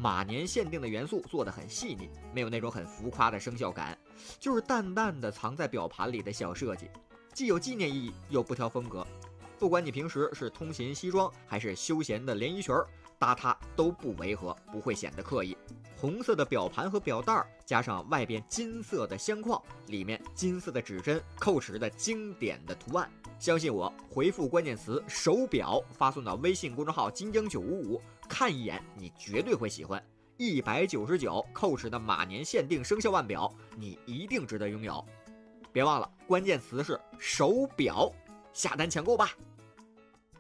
马年限定的元素做得很细腻，没有那种很浮夸的生肖感，就是淡淡的藏在表盘里的小设计，既有纪念意义又不挑风格。不管你平时是通勤西装还是休闲的连衣裙，搭它都不违和，不会显得刻意。红色的表盘和表带加上外边金色的相框，里面金色的指针扣齿的经典的图案，相信我，回复关键词手表发送到微信公众号金江955，看一眼你绝对会喜欢。199扣齿的马年限定生肖腕表，你一定值得拥有。别忘了关键词是手表，下单抢购吧。